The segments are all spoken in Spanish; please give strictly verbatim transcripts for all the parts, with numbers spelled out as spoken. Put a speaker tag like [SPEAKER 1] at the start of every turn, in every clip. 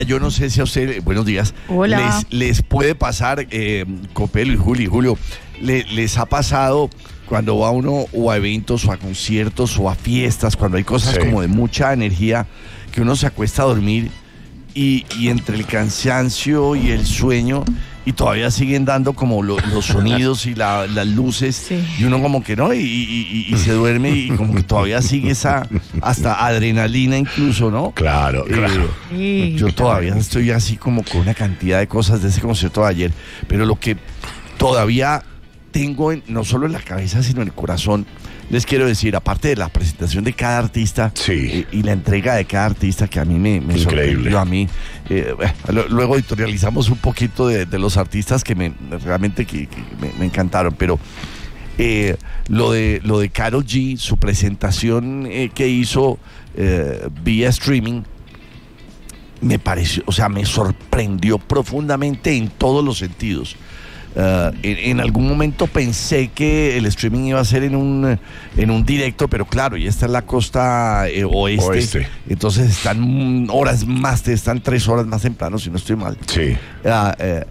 [SPEAKER 1] Yo no sé si a usted, buenos días,
[SPEAKER 2] Hola.
[SPEAKER 1] les, les puede pasar, eh, Copelo y Juli, Julio, le- les ha pasado cuando va uno o a eventos o a conciertos o a fiestas, cuando hay cosas
[SPEAKER 3] Sí.
[SPEAKER 1] como de mucha energía, que uno se acuesta a dormir y, y entre el cansancio y el sueño y todavía siguen dando como lo- los sonidos y la- las luces
[SPEAKER 2] Sí.
[SPEAKER 1] y uno como que no y, y- y- y se duerme y como que todavía sigue esa hasta adrenalina incluso, ¿no?
[SPEAKER 3] Claro,
[SPEAKER 1] Eh,
[SPEAKER 3] claro.
[SPEAKER 2] Sí.
[SPEAKER 1] Yo todavía estoy así como con una cantidad de cosas de ese concierto de ayer, pero lo que todavía tengo en- no solo en la cabeza sino en el corazón, les quiero decir, aparte de la presentación de cada artista
[SPEAKER 3] Sí.
[SPEAKER 1] eh, y la entrega de cada artista que a mí me, me
[SPEAKER 3] Increíble.
[SPEAKER 1] sorprendió a mí, eh, bueno, lo- luego editorializamos un poquito de, de los artistas que me realmente que, que me, me encantaron, pero eh, lo de lo de Karol G, su presentación eh, que hizo eh, vía streaming, me pareció, o sea, me sorprendió profundamente en todos los sentidos. Uh, en, en algún momento pensé que el streaming iba a ser en un en un directo, pero claro, y esta es la costa eh, oeste,
[SPEAKER 3] Oeste.
[SPEAKER 1] entonces están mm, horas más, están tres horas más temprano, si no estoy mal.
[SPEAKER 3] Sí.
[SPEAKER 1] Ah, eh,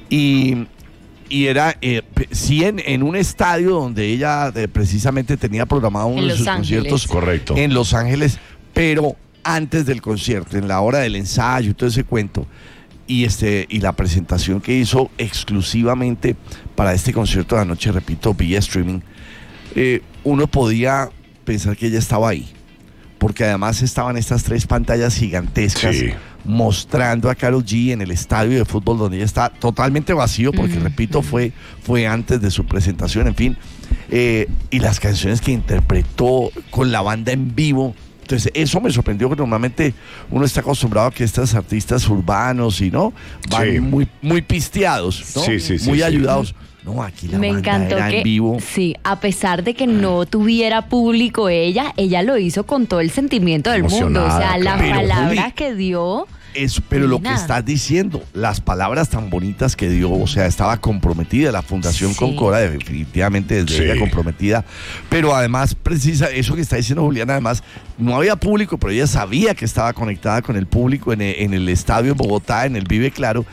[SPEAKER 1] y, y era, eh, pe- sí, en, en un estadio donde ella eh, precisamente tenía programado uno
[SPEAKER 4] En
[SPEAKER 1] de
[SPEAKER 4] Los
[SPEAKER 1] sus
[SPEAKER 4] Ángeles.
[SPEAKER 1] conciertos.
[SPEAKER 3] Correcto.
[SPEAKER 1] En Los Ángeles, pero antes del concierto, en la hora del ensayo y todo ese cuento. Y, este, y la presentación que hizo exclusivamente para este concierto de anoche, repito, vía streaming, eh, uno podía pensar que ella estaba ahí. Porque además estaban estas tres pantallas gigantescas
[SPEAKER 3] Sí.
[SPEAKER 1] mostrando a Karol G en el estadio de fútbol donde ella está totalmente vacío, porque repito, fue, fue antes de su presentación, en fin. Eh, y las canciones que interpretó con la banda en vivo. Entonces, eso me sorprendió, que normalmente uno está acostumbrado a que estos artistas urbanos y no van
[SPEAKER 3] Sí.
[SPEAKER 1] muy, muy pisteados, ¿no?
[SPEAKER 3] Sí, sí, sí,
[SPEAKER 1] muy
[SPEAKER 3] sí.
[SPEAKER 1] ayudados. No, aquí la
[SPEAKER 4] Me
[SPEAKER 1] banda
[SPEAKER 4] encantó
[SPEAKER 1] era
[SPEAKER 4] que,
[SPEAKER 1] en vivo.
[SPEAKER 4] sí, a pesar de que no tuviera público ella, ella lo hizo con todo el sentimiento del mundo. O sea,
[SPEAKER 3] Emocionada,
[SPEAKER 4] las
[SPEAKER 1] claro. Pero,
[SPEAKER 4] palabras
[SPEAKER 1] Juli,
[SPEAKER 4] que dio.
[SPEAKER 1] Eso, pero lo que
[SPEAKER 4] Nada.
[SPEAKER 1] estás diciendo, las palabras tan bonitas que dio, o sea, estaba comprometida, la Fundación
[SPEAKER 4] Sí.
[SPEAKER 1] Concora, definitivamente desde
[SPEAKER 3] Sí.
[SPEAKER 1] ella comprometida, pero además, precisa, eso que está diciendo Juliana, además, no había público, pero ella sabía que estaba conectada con el público en el, en el estadio en Bogotá, en el Vive Claro,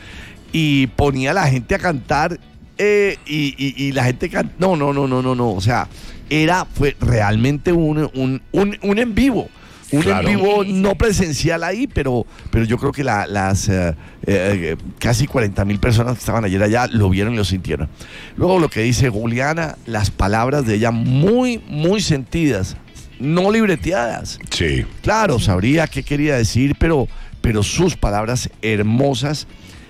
[SPEAKER 1] y ponía a la gente a cantar, eh, y, y- y la gente cantaba, no, no, no, no, no, no, o sea, era, fue realmente un, un, un, un en vivo. Un
[SPEAKER 3] Claro.
[SPEAKER 1] en vivo no presencial ahí, pero, pero yo creo que la- las eh, eh, casi cuarenta mil personas que estaban ayer allá lo vieron y lo sintieron. Luego lo que dice Juliana, las palabras de ella muy, muy sentidas, no libreteadas.
[SPEAKER 3] Sí.
[SPEAKER 1] Claro, sabría qué quería decir, pero, pero sus palabras hermosas.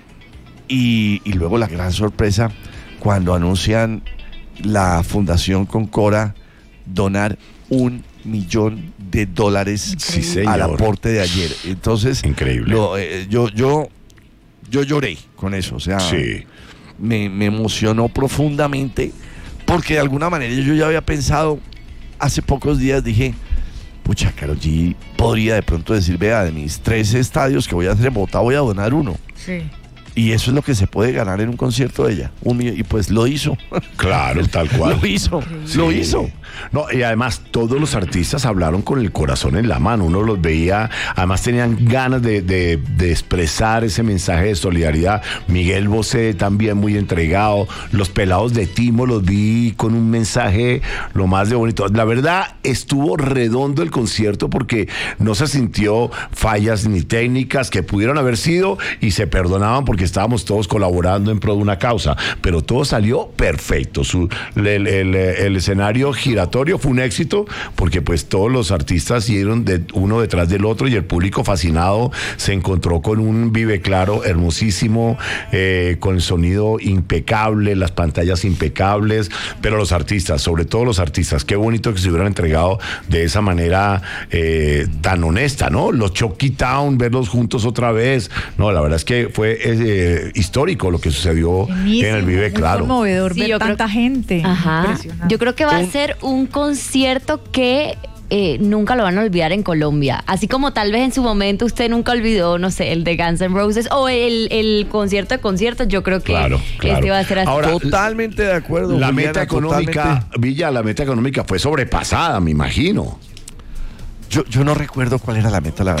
[SPEAKER 1] Y, y luego la gran sorpresa cuando anuncian la Fundación Concora donar un millón de dólares
[SPEAKER 3] Sí, señor.
[SPEAKER 1] al aporte de ayer. Entonces,
[SPEAKER 3] Increíble.
[SPEAKER 1] lo, eh, yo, yo, yo lloré con eso. O sea,
[SPEAKER 3] Sí.
[SPEAKER 1] me, me emocionó profundamente porque de alguna manera yo ya había pensado hace pocos días, dije, pucha, Karol G podría de pronto decir, vea, de mis tres estadios que voy a hacer en Bogotá voy a donar uno.
[SPEAKER 2] Sí.
[SPEAKER 1] Y eso es lo que se puede ganar en un concierto de ella. Un millón, y pues lo hizo.
[SPEAKER 3] Claro, tal cual.
[SPEAKER 1] Lo hizo,
[SPEAKER 3] Sí.
[SPEAKER 1] lo hizo.
[SPEAKER 3] No, y además todos los artistas hablaron con el corazón en la mano, uno los veía, además tenían ganas de, de- de expresar ese mensaje de solidaridad. Miguel Bosé también muy entregado, los pelados de Timo los vi con un mensaje lo más de bonito. La verdad estuvo redondo el concierto porque no se sintió fallas ni técnicas que pudieron haber sido y se perdonaban porque estábamos todos colaborando en pro de una causa, pero todo salió perfecto. Su, el, el- el escenario giratorio fue un éxito porque pues todos los artistas dieron de uno detrás del otro y el público fascinado se encontró con un Vive Claro hermosísimo, eh, con el sonido impecable, las pantallas impecables, pero los artistas, sobre todo los artistas, qué bonito que se hubieran entregado de esa manera eh, tan honesta, ¿no? Los Chucky Town, verlos juntos otra vez, no, la verdad es que fue eh, histórico lo que sucedió
[SPEAKER 2] Buenísimo,
[SPEAKER 3] en el Vive
[SPEAKER 2] muy
[SPEAKER 3] Claro.
[SPEAKER 2] conmovedor
[SPEAKER 4] Sí,
[SPEAKER 2] ver
[SPEAKER 4] yo creo-
[SPEAKER 2] tanta gente.
[SPEAKER 4] Ajá.
[SPEAKER 2] Impresionante.
[SPEAKER 4] Yo creo que va a
[SPEAKER 1] Un-
[SPEAKER 4] ser un concierto que eh, nunca lo van a olvidar en Colombia. Así como tal vez en su momento usted nunca olvidó, no sé, el de Guns N' Roses o el, el concierto de conciertos. Yo creo que
[SPEAKER 3] Claro, claro.
[SPEAKER 4] este va a ser así.
[SPEAKER 3] Ahora,
[SPEAKER 1] Totalmente de acuerdo.
[SPEAKER 3] La
[SPEAKER 1] Juliana,
[SPEAKER 3] meta económica,
[SPEAKER 1] totalmente.
[SPEAKER 3] Villa, la meta económica fue sobrepasada, me imagino.
[SPEAKER 1] Yo, yo no recuerdo cuál era la meta, la verdad.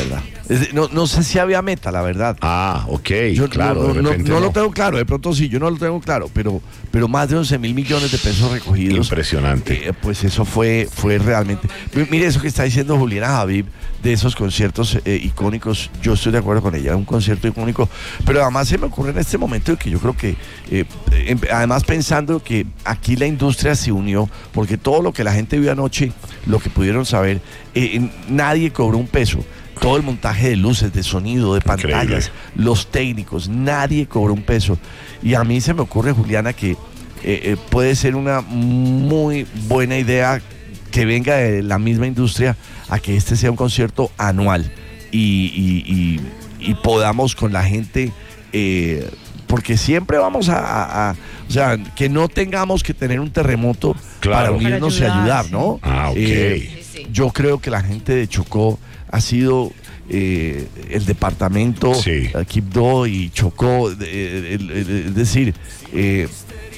[SPEAKER 1] Es- No, no sé si había meta, la verdad.
[SPEAKER 3] Ah, ok,
[SPEAKER 1] Yo
[SPEAKER 3] claro,
[SPEAKER 1] no,
[SPEAKER 3] de
[SPEAKER 1] no-
[SPEAKER 3] repente
[SPEAKER 1] no lo
[SPEAKER 3] no.
[SPEAKER 1] tengo claro, de pronto sí, yo no lo tengo claro, pero, pero más de once mil millones de pesos recogidos.
[SPEAKER 3] Impresionante.
[SPEAKER 1] Eh, pues eso fue, fue realmente. M- Mire eso que está diciendo Juliana Habib de esos conciertos eh, icónicos. Yo estoy de acuerdo con ella, un concierto icónico. Pero además se me ocurre en este momento que yo creo que, eh, em- además pensando que aquí la industria se unió, porque todo lo que la gente vio anoche, lo que pudieron saber, eh, nadie cobró un peso. Todo el montaje de luces, de sonido, de pantallas,
[SPEAKER 3] Increíble.
[SPEAKER 1] los técnicos, nadie cobró un peso. Y a mí se me ocurre, Juliana, que eh, eh, puede ser una muy buena idea que venga de la misma industria a que este sea un concierto anual y, y- y- y podamos con la gente, eh, porque siempre vamos a, a- a- o sea, que no tengamos que tener un terremoto
[SPEAKER 3] Claro.
[SPEAKER 1] para unirnos
[SPEAKER 2] Para
[SPEAKER 1] y
[SPEAKER 2] ayudar,
[SPEAKER 1] ayudar, ¿no?
[SPEAKER 3] Ah, ok.
[SPEAKER 1] Eh, yo creo que la gente de Chocó ha sido eh, el departamento,
[SPEAKER 3] Sí.
[SPEAKER 1] eh, Quibdó y Chocó, eh, el- el- es decir, eh,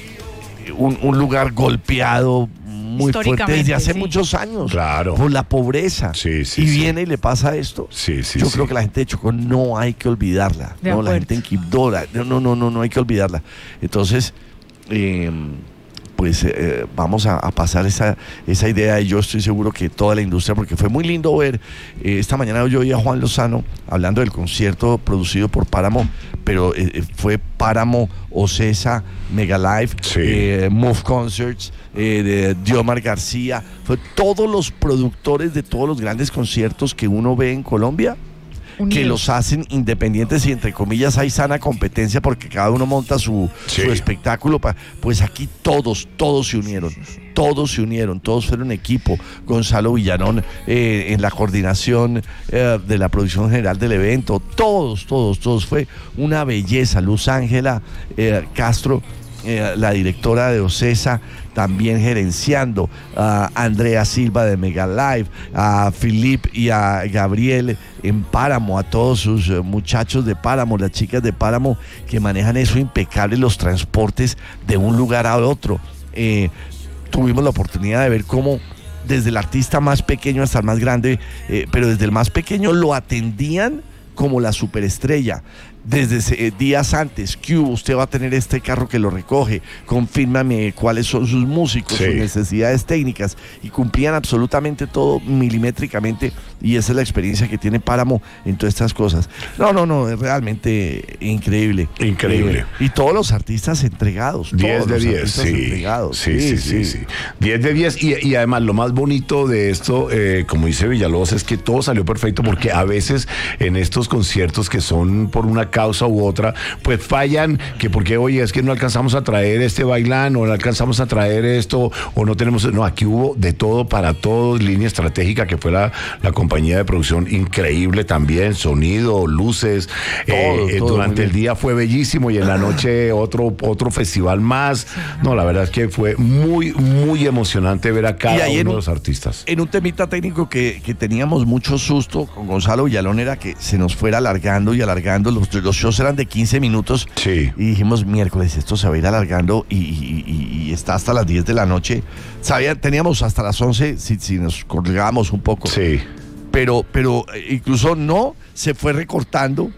[SPEAKER 1] un, un lugar golpeado muy fuerte
[SPEAKER 2] Históricamente,
[SPEAKER 1] desde hace
[SPEAKER 2] sí.
[SPEAKER 1] muchos años
[SPEAKER 3] Claro.
[SPEAKER 1] por la pobreza.
[SPEAKER 3] Sí, sí,
[SPEAKER 1] y
[SPEAKER 3] sí.
[SPEAKER 1] viene y le pasa esto.
[SPEAKER 3] Sí, sí,
[SPEAKER 1] Yo
[SPEAKER 3] sí.
[SPEAKER 1] creo que la gente de Chocó no hay que olvidarla.
[SPEAKER 2] De
[SPEAKER 1] No, la
[SPEAKER 2] acuerdo.
[SPEAKER 1] gente en Quibdó, la- no, no, no, no, no hay que olvidarla. Entonces, eh, pues eh, vamos a, a pasar esa, esa idea y yo estoy seguro que toda la industria, porque fue muy lindo ver, eh, esta mañana yo oí a Juan Lozano hablando del concierto producido por Páramo, pero eh, eh, fue Páramo, Ocesa, Megalife,
[SPEAKER 3] Sí.
[SPEAKER 1] eh, Move Concerts, eh, de Diomar García, fue todos los productores de todos los grandes conciertos que uno ve en Colombia, que
[SPEAKER 2] Unidos.
[SPEAKER 1] los hacen independientes y entre comillas hay sana competencia porque cada uno monta su,
[SPEAKER 3] Sí.
[SPEAKER 1] su espectáculo. pa- Pues aquí todos, todos se unieron, todos se unieron, todos fueron equipo. Gonzalo Villarón eh, en la coordinación eh, de la producción general del evento, todos, todos, todos. Fue una belleza. Luz Ángela eh, Castro, eh, la directora de Ocesa, también gerenciando, a Andrea Silva de Megalife, a Filip y a Gabriel en Páramo, a todos sus eh, muchachos de Páramo, las chicas de Páramo que manejan eso impecable, los transportes de un lugar a otro. Eh, tuvimos la oportunidad de ver cómo desde el artista más pequeño hasta el más grande, eh, pero desde el más pequeño lo atendían como la superestrella. Desde ese- eh, días antes, Q, usted va a tener este carro que lo recoge, confírmame cuáles son sus músicos,
[SPEAKER 3] Sí.
[SPEAKER 1] sus necesidades técnicas, y cumplían absolutamente todo milimétricamente, y esa es la experiencia que tiene Páramo en todas estas cosas. No, no, no, es realmente increíble.
[SPEAKER 3] Increíble.
[SPEAKER 1] Eh, y todos los artistas entregados.
[SPEAKER 3] diez
[SPEAKER 1] todos
[SPEAKER 3] de
[SPEAKER 1] los
[SPEAKER 3] diez,
[SPEAKER 1] artistas
[SPEAKER 3] sí.
[SPEAKER 1] entregados.
[SPEAKER 3] Sí, sí, sí, sí. diez de diez. Y, y además, lo más bonito de esto, eh, como dice Villalobos, es que todo salió perfecto porque a veces en estos conciertos que son por una causa u otra, pues fallan, que porque, oye, es que no alcanzamos a traer este bailán, o no alcanzamos a traer esto, o no tenemos. No, aquí hubo de todo para todos, línea estratégica, que fue la, la compañía de producción increíble también, sonido, luces.
[SPEAKER 1] Todo,
[SPEAKER 3] eh, eh,
[SPEAKER 1] todo
[SPEAKER 3] durante
[SPEAKER 1] muy
[SPEAKER 3] el
[SPEAKER 1] bien.
[SPEAKER 3] día fue bellísimo y en la noche otro, otro festival más. No, la verdad es que fue muy, muy emocionante ver a
[SPEAKER 1] Y
[SPEAKER 3] cada
[SPEAKER 1] ahí
[SPEAKER 3] uno
[SPEAKER 1] en
[SPEAKER 3] de
[SPEAKER 1] un-
[SPEAKER 3] los artistas.
[SPEAKER 1] En un temita técnico que, que teníamos mucho susto con Gonzalo Villalón era que se nos fuera alargando y alargando. Los, los shows eran de quince minutos.
[SPEAKER 3] Sí.
[SPEAKER 1] Y dijimos, miércoles, esto se va a ir alargando y, y- y- y está hasta las diez de la noche. Sabía, teníamos hasta las once si, si nos colgábamos un poco.
[SPEAKER 3] Sí.
[SPEAKER 1] Pero, pero eh, incluso no, se fue recortando.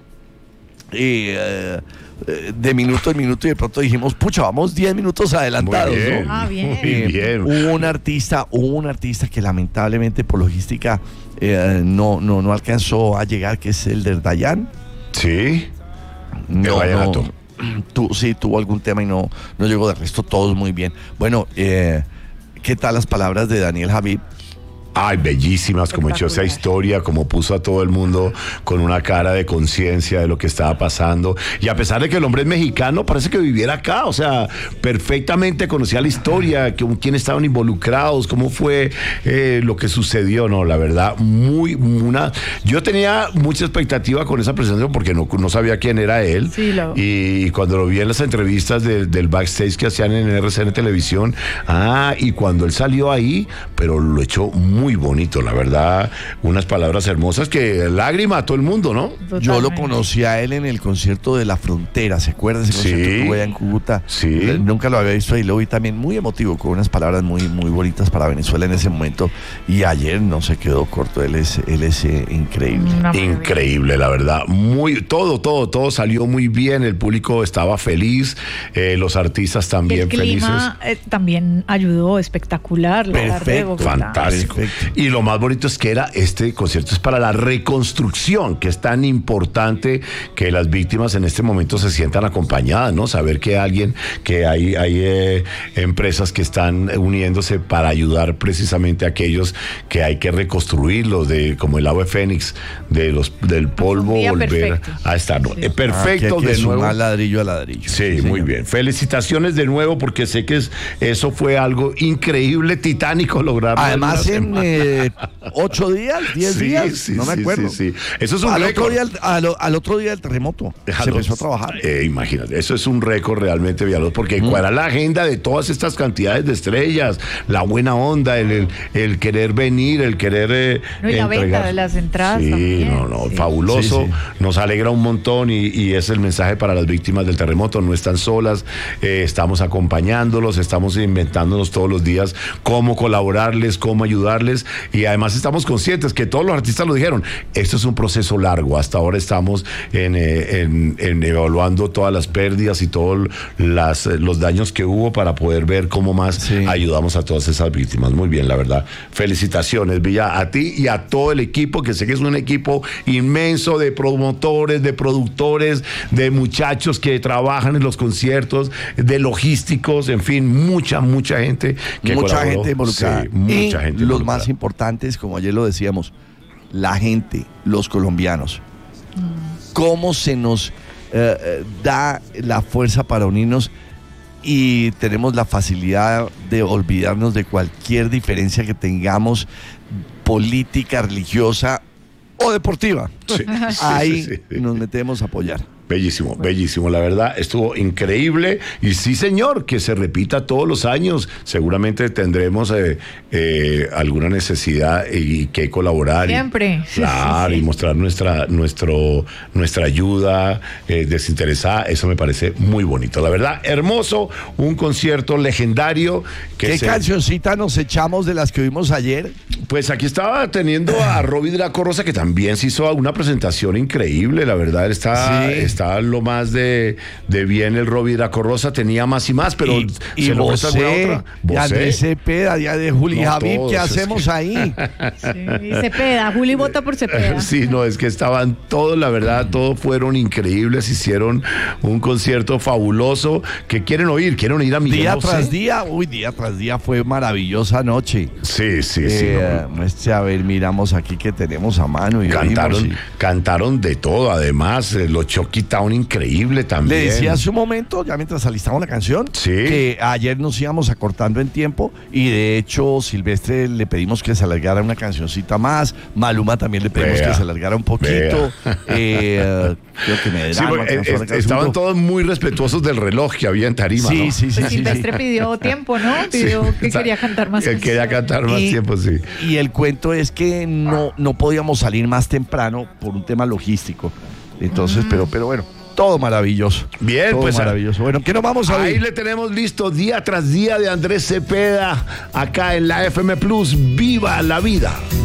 [SPEAKER 1] eh, eh, de minuto en minuto y de pronto dijimos, pucha, vamos diez minutos adelantados,
[SPEAKER 3] Muy bien.
[SPEAKER 1] ¿no?
[SPEAKER 2] Ah, bien.
[SPEAKER 3] Muy
[SPEAKER 1] Eh,
[SPEAKER 3] bien.
[SPEAKER 1] Hubo un artista, hubo un artista que lamentablemente por logística eh, no, no, no alcanzó a llegar, que es el de Dayan.
[SPEAKER 3] Sí.
[SPEAKER 1] No,
[SPEAKER 3] vallenato.
[SPEAKER 1] no, tu- sí, tuvo algún tema y no, no llegó. De resto, todos muy bien. Bueno, eh, ¿qué tal las palabras de Daniel Habib?
[SPEAKER 3] Ay, bellísimas, como echó esa
[SPEAKER 2] Espectacular.
[SPEAKER 3] historia, como puso a todo el mundo con una cara de conciencia de lo que estaba pasando. Y a pesar de que el hombre es mexicano, parece que viviera acá. O sea, perfectamente conocía la historia, que, quién estaban involucrados, cómo fue eh, lo que sucedió. No, la verdad, muy, una. Yo tenía mucha expectativa con esa presentación porque no, no sabía quién era él.
[SPEAKER 2] Sí, lo-
[SPEAKER 3] Y cuando lo vi en las entrevistas de- del backstage que hacían en R C N Televisión, ah, y cuando él salió ahí, pero lo echó muy muy bonito, la verdad, unas palabras hermosas que lágrima a todo el mundo, ¿no?
[SPEAKER 4] Totalmente.
[SPEAKER 1] Yo lo conocí a él en el concierto de La Frontera, ¿se acuerda? Ese concierto
[SPEAKER 3] Sí.
[SPEAKER 1] que hubo allá en Cúcuta.
[SPEAKER 3] Sí.
[SPEAKER 1] Eh, Nunca lo había visto ahí, lo vi también muy emotivo, con unas palabras muy, muy bonitas para Venezuela en ese momento. Y ayer no se quedó corto, él es, él es eh, increíble.
[SPEAKER 2] Una maravilla.
[SPEAKER 3] Increíble, la verdad. Muy, todo, todo, todo salió muy bien. El público estaba feliz, eh, los artistas
[SPEAKER 2] Y
[SPEAKER 3] también
[SPEAKER 2] el clima eh, también ayudó, espectacular. La tarde de
[SPEAKER 1] Perfecto,
[SPEAKER 2] Bogotá.
[SPEAKER 3] Fantástico.
[SPEAKER 1] Perfecto.
[SPEAKER 3] Y lo más bonito es que era este concierto es para la reconstrucción, que es tan importante que las víctimas en este momento se sientan acompañadas, ¿no? Saber que alguien, que hay, hay eh, empresas que están uniéndose para ayudar precisamente a aquellos que hay que reconstruirlos, de como el ave fénix, de los del polvo
[SPEAKER 2] día
[SPEAKER 3] volver
[SPEAKER 2] perfecto.
[SPEAKER 3] a estar. ¿no?
[SPEAKER 2] Sí.
[SPEAKER 3] Eh, perfecto,
[SPEAKER 1] Aquí hay que
[SPEAKER 3] de nuevo.
[SPEAKER 1] sumar ladrillo a ladrillo.
[SPEAKER 3] Sí, muy
[SPEAKER 1] señor.
[SPEAKER 3] bien. Felicitaciones de nuevo porque sé que es, eso fue algo increíble, titánico lograrlo.
[SPEAKER 1] Además,
[SPEAKER 3] una
[SPEAKER 1] en
[SPEAKER 3] semana.
[SPEAKER 1] eh, ocho días, diez
[SPEAKER 3] Sí,
[SPEAKER 1] días,
[SPEAKER 3] sí,
[SPEAKER 1] no me
[SPEAKER 3] sí,
[SPEAKER 1] acuerdo.
[SPEAKER 3] sí, sí. Eso es un
[SPEAKER 1] al
[SPEAKER 3] récord.
[SPEAKER 1] otro, día, al, al otro día del terremoto
[SPEAKER 3] Déjalos.
[SPEAKER 1] se empezó a trabajar.
[SPEAKER 3] Eh, imagínate, eso es un récord realmente, Villalobos, porque cuál era la agenda de todas estas cantidades de estrellas, la buena onda, el, el, el querer venir, el querer eh,
[SPEAKER 2] No, y la
[SPEAKER 3] entregar.
[SPEAKER 2] venta de las entradas
[SPEAKER 3] Sí,
[SPEAKER 2] también,
[SPEAKER 3] no, no,
[SPEAKER 2] sí.
[SPEAKER 3] fabuloso.
[SPEAKER 1] Sí, sí.
[SPEAKER 3] Nos alegra un montón y, y es el mensaje para las víctimas del terremoto. No están solas, eh, estamos acompañándolos, estamos inventándonos todos los días cómo colaborarles, cómo ayudarles y además estamos conscientes que todos los artistas lo dijeron. Esto es un proceso largo. Hasta ahora estamos en, eh, en, en evaluando todas las pérdidas y todos las, eh, los daños que hubo para poder ver cómo más
[SPEAKER 1] Sí.
[SPEAKER 3] ayudamos a todas esas víctimas. Muy bien, la verdad. Felicitaciones, Villa, a ti y a todo el equipo, que sé que es un equipo inmenso de promotores, de productores, de muchachos que trabajan en los conciertos, de logísticos, en fin, mucha, mucha gente que
[SPEAKER 1] Mucha
[SPEAKER 3] colaboró.
[SPEAKER 1] gente involucrada.
[SPEAKER 3] Sí, mucha
[SPEAKER 1] y
[SPEAKER 3] gente
[SPEAKER 1] los
[SPEAKER 3] involucrada.
[SPEAKER 1] más importantes, como ayer lo decíamos, la gente, los colombianos. Cómo se nos eh, eh, da la fuerza para unirnos y tenemos la facilidad de olvidarnos de cualquier diferencia que tengamos, política, religiosa o deportiva.
[SPEAKER 3] Sí, sí,
[SPEAKER 1] Ahí
[SPEAKER 3] sí, sí.
[SPEAKER 1] nos metemos a apoyar.
[SPEAKER 3] Bellísimo, bellísimo, la verdad, estuvo increíble y sí, señor, que se repita todos los años. Seguramente tendremos eh, eh, alguna necesidad y que colaborar. y-
[SPEAKER 2] Siempre.
[SPEAKER 3] claro,
[SPEAKER 2] Sí, sí.
[SPEAKER 3] y mostrar nuestra, nuestro, nuestra ayuda eh, desinteresada, eso me parece muy bonito. La verdad, hermoso, un concierto legendario. Que
[SPEAKER 1] ¿Qué
[SPEAKER 3] se-
[SPEAKER 1] cancioncita nos echamos de las que vimos ayer?
[SPEAKER 3] Pues aquí estaba teniendo a Robbie Draco Rosa, que también se hizo una presentación increíble, la verdad, él está,
[SPEAKER 1] Sí.
[SPEAKER 3] está lo más de, de bien el Robbie Draco Rosa, tenía más y más, pero
[SPEAKER 1] y, y
[SPEAKER 3] se logró esta alguna
[SPEAKER 1] Bosé,
[SPEAKER 3] otra.
[SPEAKER 1] y
[SPEAKER 3] Bosé.
[SPEAKER 1] Andrés Cepeda, ya de Juli
[SPEAKER 3] No,
[SPEAKER 1] Javid,
[SPEAKER 3] todos,
[SPEAKER 1] ¿qué
[SPEAKER 3] es
[SPEAKER 1] hacemos
[SPEAKER 3] que-
[SPEAKER 1] ahí?
[SPEAKER 2] Sí, Cepeda, Juli vota por Cepeda.
[SPEAKER 3] Sí, no, es que estaban todos, la verdad, todos fueron increíbles, hicieron un concierto fabuloso que quieren oír, quieren oír a Miguel
[SPEAKER 1] Día
[SPEAKER 3] Bosé.
[SPEAKER 1] tras día, uy, día tras día fue maravillosa noche.
[SPEAKER 3] Sí, sí, sí.
[SPEAKER 1] Eh,
[SPEAKER 3] no.
[SPEAKER 1] este, a ver, miramos aquí que tenemos a mano y
[SPEAKER 3] Cantaron,
[SPEAKER 1] oímos
[SPEAKER 3] cantaron de todo, además, eh, los Chucky Town increíble
[SPEAKER 1] y-
[SPEAKER 3] también.
[SPEAKER 1] Le decía hace un momento, ya mientras alistamos la canción,
[SPEAKER 3] Sí.
[SPEAKER 1] que ayer nos íbamos acortando en tiempo y de hecho Silvestre le pedimos que se alargara una cancioncita más, Maluma también le pedimos
[SPEAKER 3] Vea,
[SPEAKER 1] que se alargara un poquito. Eh, creo que me
[SPEAKER 3] Sí, porque, eh, eh, estaban todos muy respetuosos del reloj que había en tarima,
[SPEAKER 1] Sí,
[SPEAKER 3] ¿no?
[SPEAKER 1] sí, sí,
[SPEAKER 2] Pues
[SPEAKER 1] sí, sí.
[SPEAKER 2] Silvestre pidió tiempo, ¿no? Pidió que
[SPEAKER 3] O sea,
[SPEAKER 2] quería cantar más.
[SPEAKER 3] que quería cantar más
[SPEAKER 1] Y-
[SPEAKER 3] tiempo, sí.
[SPEAKER 1] Y el cuento es que no, no podíamos salir más temprano por un tema logístico. Entonces, pero, pero bueno, todo maravilloso.
[SPEAKER 3] Bien,
[SPEAKER 1] todo
[SPEAKER 3] pues,
[SPEAKER 1] maravilloso. Bueno, ¿qué nos vamos a
[SPEAKER 3] Ahí
[SPEAKER 1] ver?
[SPEAKER 3] le tenemos listo día tras día de Andrés Cepeda acá en la F M Plus. ¡Viva la vida!